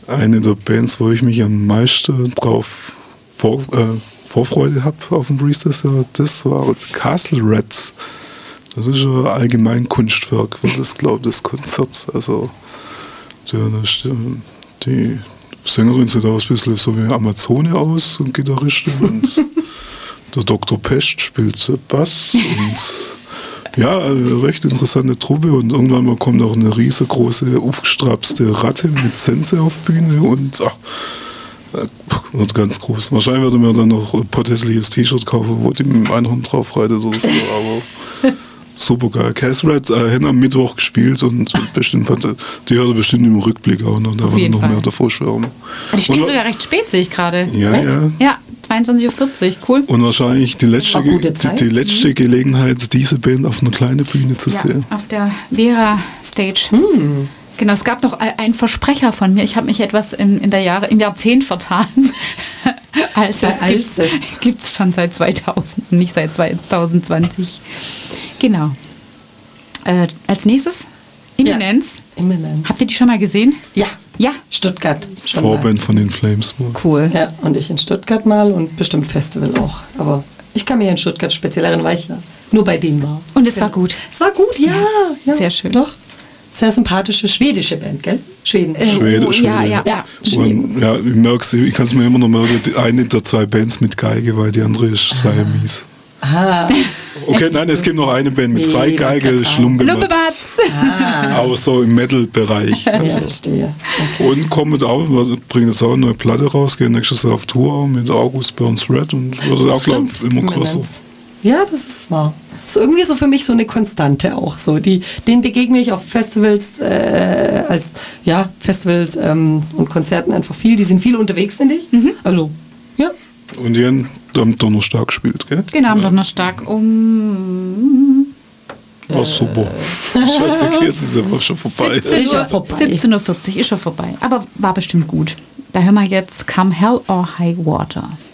Eine der Bands, wo ich mich am meisten drauf Vorfreude habe auf dem Release, das war Castle Rats. Das ist ein allgemein Kunstwerk, wird das, glaube ich, das Konzert. Also die Sängerin sieht auch ein bisschen so wie Amazone aus und Gitarristin und der Dr. Pest spielt Bass und ja, eine recht interessante Truppe und irgendwann mal kommt auch eine riesengroße, aufgestrapste Ratte mit Sense auf Bühne und wird ganz groß. Wahrscheinlich würde mir dann noch ein potthässliches T-Shirt kaufen, wo die mit dem Einhorn drauf reitet oder so, aber super geil. Castle Rats haben am Mittwoch gespielt und bestimmt die hört er bestimmt im Rückblick auch noch, da würde noch mehr davor schwärmen. Die spielt sogar recht spät, sehe ich gerade. Ja, 22:40 Uhr, cool. Und wahrscheinlich die letzte Gelegenheit, diese Band auf einer kleinen Bühne zu sehen. Auf der Vera Stage. Genau, es gab noch einen Versprecher von mir. Ich habe mich etwas im Jahrzehnt vertan. Also es gibt es schon seit 2000, nicht seit 2020. Genau. Als nächstes Imminence. Ja, Imminence. Habt ihr die schon mal gesehen? Ja. Ja. Stuttgart. Vorband von den Flames. Cool. Ja, und ich in Stuttgart mal und bestimmt Festival auch. Aber ich kann mich in Stuttgart speziell erinnern, weil ich nur bei denen war. Und es war gut. Es war gut, ja. Sehr schön. Doch. Sehr sympathische schwedische Band, gell? Schweden. Ja. Und ja, ich kann es mir immer noch merken, eine der zwei Bands mit Geige, weil die andere ist Siamese. Aha. Okay, nein, es gibt noch eine Band mit zwei Geige, Schlumpebatz. Aber so im Metal-Bereich. Also. Ja, verstehe. Okay. Und kommt auch, bringen jetzt auch eine neue Platte raus, gehen nächstes Jahr auf Tour mit August Burns Red und wird auch, glaube ich, immer größer. Ja, das ist wahr. So irgendwie so für mich so eine Konstante auch. So. Denen begegne ich auf Festivals Festivals und Konzerten einfach viel. Die sind viel unterwegs, finde ich. Also, ja. Und die haben am Donnerstag gespielt, gell? Genau, am Donnerstag super. Scheiße, jetzt ist es schon vorbei. 17:40 Uhr ist schon vorbei. Aber war bestimmt gut. Da hören wir jetzt Come Hell or High Water.